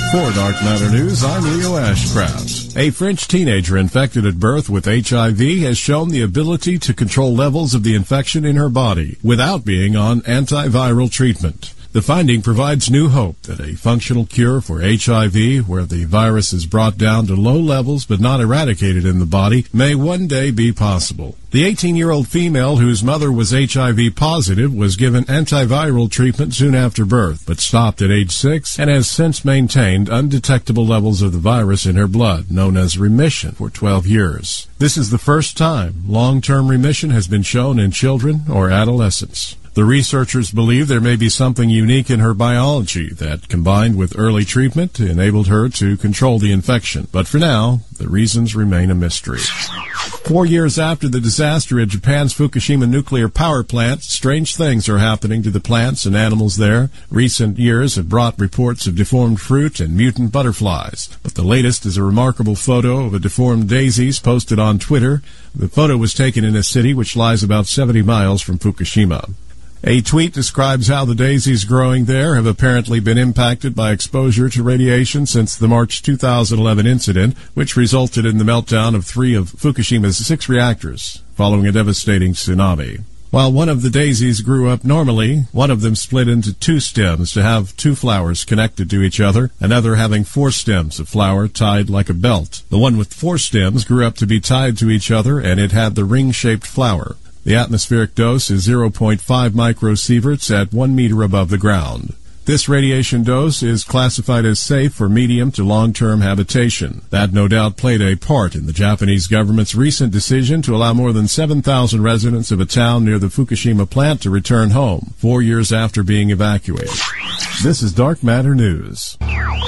For Dark Matter News, I'm Leo Ashcraft. A French teenager infected at birth with HIV has shown the ability to control levels of the infection in her body without being on antiviral treatment. The finding provides new hope that a functional cure for HIV, where the virus is brought down to low levels but not eradicated in the body, may one day be possible. The 18-year-old female whose mother was HIV positive was given antiviral treatment soon after birth, but stopped at age 6 and has since maintained undetectable levels of the virus in her blood, known as remission, for 12 years. This is the first time long-term remission has been shown in children or adolescents. The researchers believe there may be something unique in her biology that, combined with early treatment, enabled her to control the infection. But for now, the reasons remain a mystery. 4 years after the disaster at Japan's Fukushima nuclear power plant, strange things are happening to the plants and animals there. Recent years have brought reports of deformed fruit and mutant butterflies. But the latest is a remarkable photo of a deformed daisies posted on Twitter. The photo was taken in a city which lies about 70 miles from Fukushima. A tweet describes how the daisies growing there have apparently been impacted by exposure to radiation since the March 2011 incident, which resulted in the meltdown of 3 of Fukushima's 6 reactors, following a devastating tsunami. While one of the daisies grew up normally, one of them split into 2 stems to have 2 flowers connected to each other, another having 4 stems of flower tied like a belt. The one with 4 stems grew up to be tied to each other, and it had the ring-shaped flower. The atmospheric dose is 0.5 microsieverts at 1 meter above the ground. This radiation dose is classified as safe for medium to long-term habitation. That no doubt played a part in the Japanese government's recent decision to allow more than 7,000 residents of a town near the Fukushima plant to return home 4 years after being evacuated. This is Dark Matter News.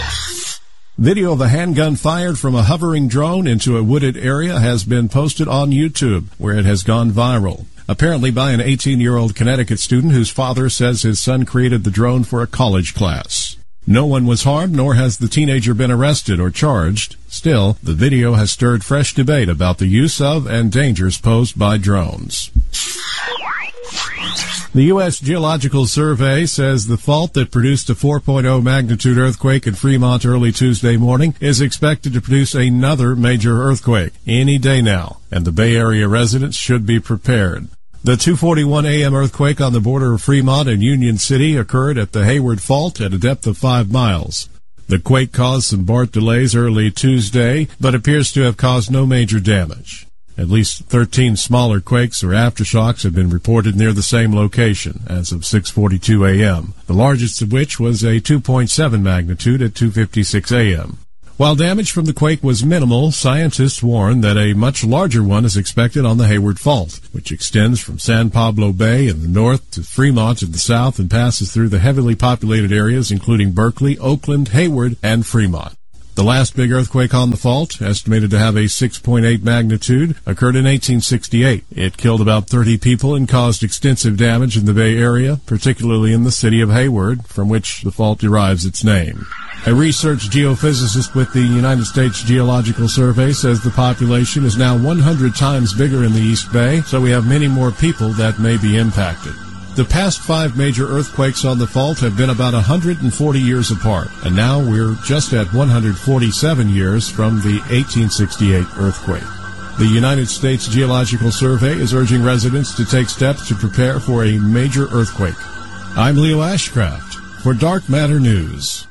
Video of a handgun fired from a hovering drone into a wooded area has been posted on YouTube, where it has gone viral. Apparently by an 18-year-old Connecticut student whose father says his son created the drone for a college class. No one was harmed, nor has the teenager been arrested or charged. Still, the video has stirred fresh debate about the use of and dangers posed by drones. The U.S. Geological Survey says the fault that produced a 4.0 magnitude earthquake in Fremont early Tuesday morning is expected to produce another major earthquake any day now, and the Bay Area residents should be prepared. The 2:41 a.m. earthquake on the border of Fremont and Union City occurred at the Hayward Fault at a depth of 5 miles. The quake caused some BART delays early Tuesday, but appears to have caused no major damage. At least 13 smaller quakes or aftershocks have been reported near the same location as of 6:42 a.m., the largest of which was a 2.7 magnitude at 2:56 a.m. While damage from the quake was minimal, scientists warn that a much larger one is expected on the Hayward Fault, which extends from San Pablo Bay in the north to Fremont in the south and passes through the heavily populated areas including Berkeley, Oakland, Hayward, and Fremont. The last big earthquake on the fault, estimated to have a 6.8 magnitude, occurred in 1868. It killed about 30 people and caused extensive damage in the Bay Area, particularly in the city of Hayward, from which the fault derives its name. A research geophysicist with the United States Geological Survey says the population is now 100 times bigger in the East Bay, so we have many more people that may be impacted. The past 5 major earthquakes on the fault have been about 140 years apart, and now we're just at 147 years from the 1868 earthquake. The United States Geological Survey is urging residents to take steps to prepare for a major earthquake. I'm Leo Ashcraft for Dark Matter News.